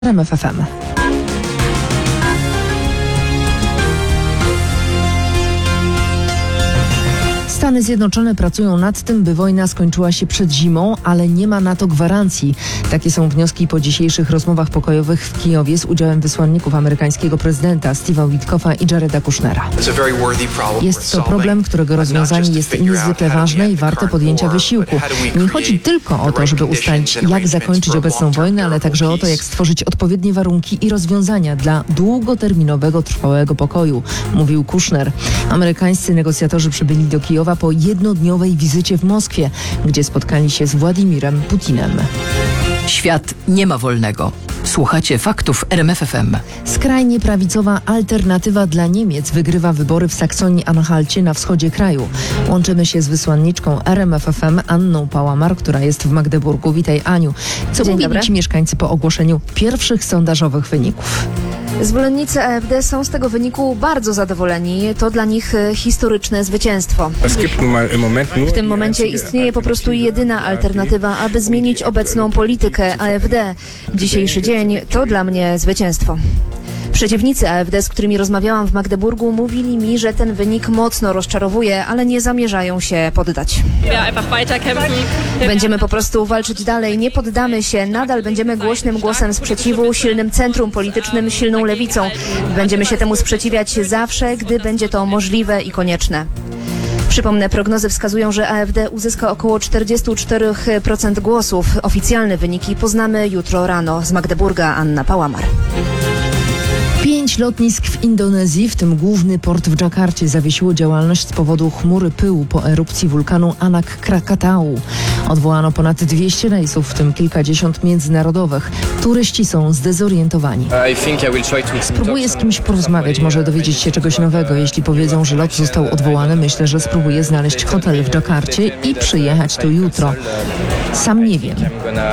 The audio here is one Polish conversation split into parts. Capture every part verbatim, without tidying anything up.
R M F F M. Stany Zjednoczone pracują nad tym, by wojna skończyła się przed zimą, ale nie ma na to gwarancji. Takie są wnioski po dzisiejszych rozmowach pokojowych w Kijowie z udziałem wysłanników amerykańskiego prezydenta Steve'a Witkoffa i Jareda Kushnera. Jest to problem, którego rozwiązanie jest niezwykle ważne i warte podjęcia wysiłku. Nie chodzi tylko o to, żeby ustalić, jak zakończyć obecną wojnę, ale także o to, jak stworzyć odpowiednie warunki i rozwiązania dla długoterminowego, trwałego pokoju, mówił Kushner. Amerykańscy negocjatorzy przybyli do Kijowa po jednodniowej wizycie w Moskwie, gdzie spotkali się z Władimirem Putinem. Świat nie ma wolnego. Słuchacie faktów R M F F M. Skrajnie prawicowa Alternatywa dla Niemiec wygrywa wybory w Saksonii-Anhalcie na wschodzie kraju. Łączymy się z wysłanniczką R M F F M Anną Pałamar, która jest w Magdeburgu. Witaj, Aniu. Co Dzień mówili dobry. ci mieszkańcy po ogłoszeniu pierwszych sondażowych wyników? Zwolennicy A F D są z tego wyniku bardzo zadowoleni. To dla nich e, historyczne zwycięstwo. W tym momencie istnieje po prostu jedyna alternatywa, aby zmienić obecną politykę A F D. Dzisiejszy dzień to dla mnie zwycięstwo. Przeciwnicy A F D, z którymi rozmawiałam w Magdeburgu, mówili mi, że ten wynik mocno rozczarowuje, ale nie zamierzają się poddać. Będziemy po prostu walczyć dalej, nie poddamy się, nadal będziemy głośnym głosem sprzeciwu, silnym centrum politycznym, silną lewicą. Będziemy się temu sprzeciwiać zawsze, gdy będzie to możliwe i konieczne. Przypomnę, prognozy wskazują, że A F D uzyska około czterdzieści cztery procent głosów. Oficjalne wyniki poznamy jutro rano. Z Magdeburga Anna Pałamar. Pięć lotnisk w Indonezji, w tym główny port w Dżakarcie, zawiesiło działalność z powodu chmury pyłu po erupcji wulkanu Anak Krakatau. Odwołano ponad dwieście rejsów, w tym kilkadziesiąt międzynarodowych. Turyści są zdezorientowani. Spróbuję z kimś porozmawiać, może dowiedzieć się czegoś nowego. Jeśli powiedzą, że lot został odwołany, myślę, że spróbuję znaleźć hotel w Dżakarcie i przyjechać tu jutro. Sam nie wiem.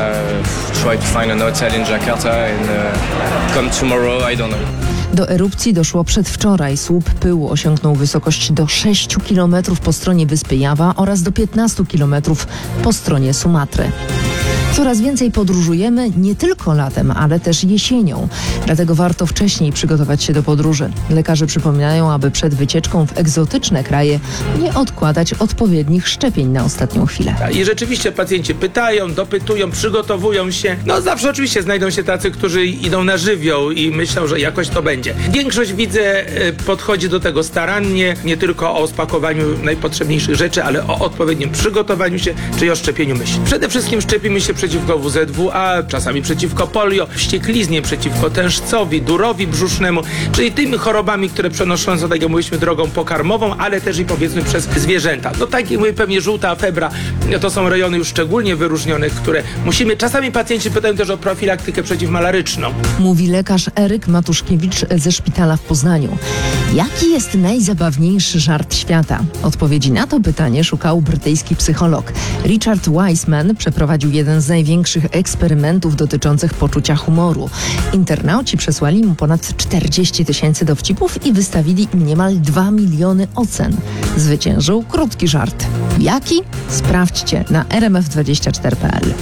Do erupcji doszło przedwczoraj. Słup pyłu osiągnął wysokość do sześciu kilometrów po stronie wyspy Jawa oraz do piętnastu kilometrów po stronie Sumatry. Coraz więcej podróżujemy nie tylko latem, ale też jesienią. Dlatego warto wcześniej przygotować się do podróży. Lekarze przypominają, aby przed wycieczką w egzotyczne kraje nie odkładać odpowiednich szczepień na ostatnią chwilę. I rzeczywiście pacjenci pytają, dopytują, przygotowują się. No zawsze oczywiście znajdą się tacy, którzy idą na żywioł i myślą, że jakoś to będzie. Większość, widzę, podchodzi do tego starannie, nie tylko o spakowaniu najpotrzebniejszych rzeczy, ale o odpowiednim przygotowaniu się, czyli o szczepieniu myśli. Przede wszystkim szczepimy się przeciwko W Z W A, czasami przeciwko polio, wściekliznie, przeciwko tężcowi, durowi brzusznemu, czyli tymi chorobami, które przenoszą się, tak jak mówiliśmy, drogą pokarmową, ale też i powiedzmy przez zwierzęta. No tak jak mówię, pewnie żółta febra, to są rejony już szczególnie wyróżnione, które musimy, czasami pacjenci pytają też o profilaktykę przeciwmalaryczną. Mówi lekarz Eryk Matuszkiewicz ze szpitala w Poznaniu. Jaki jest najzabawniejszy żart świata? Odpowiedzi na to pytanie szukał brytyjski psycholog. Richard Wiseman przeprowadził jeden z największych eksperymentów dotyczących poczucia humoru. Internauci przesłali mu ponad czterdzieści tysięcy dowcipów i wystawili im niemal dwa miliony ocen. Zwyciężył krótki żart. Jaki? Sprawdźcie na r m f dwadzieścia cztery kropka p l.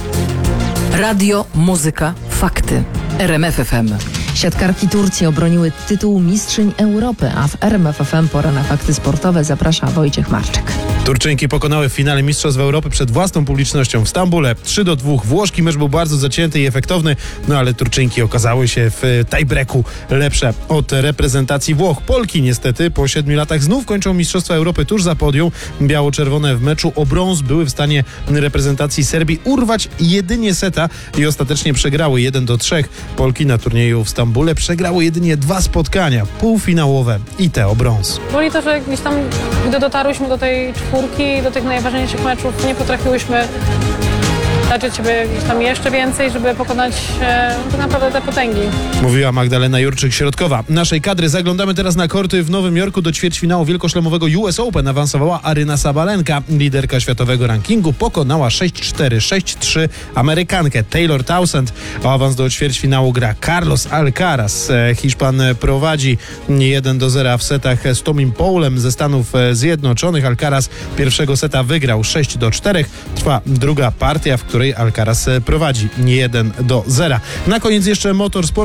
Radio, muzyka, fakty. R M F F M. Siatkarki Turcji obroniły tytuł mistrzyń Europy, a w R M F F M pora na fakty sportowe zaprasza Wojciech Marczyk. Turczynki pokonały w finale Mistrzostw Europy przed własną publicznością w Stambule trzy do dwóch. Włoski mecz był bardzo zacięty i efektowny, no ale Turczynki okazały się w tiebreaku lepsze od reprezentacji Włoch. Polki niestety po siedmiu latach znów kończą Mistrzostwa Europy tuż za podium. Biało-czerwone w meczu o brąz były w stanie reprezentacji Serbii urwać jedynie seta i ostatecznie przegrały jeden do trzech. Polki na turnieju w Stambule przegrały jedynie dwa spotkania półfinałowe i te o brąz. Boli to, że gdzieś tam, gdy dotarłyśmy do tej czwórki, do tych najważniejszych meczów, nie potrafiłyśmy dać siebie gdzieś tam jeszcze więcej, żeby pokonać e, tak naprawdę te potęgi. Mówiła Magdalena Jurczyk-Środkowa. Naszej kadry zaglądamy teraz na korty w Nowym Jorku. Do ćwierćfinału wielkoszlemowego U S Open awansowała Aryna Sabalenka. Liderka światowego rankingu pokonała sześć cztery, sześć trzy Amerykankę Taylor Townsend. O awans do ćwierćfinału gra Carlos Alcaraz. Hiszpan prowadzi jeden do zera w setach z Tomim Powellem ze Stanów Zjednoczonych. Alcaraz pierwszego seta wygrał sześć do czterech. Trwa druga partia, w której której Alcaraz prowadzi jeden do zera. Na koniec jeszcze motorsport.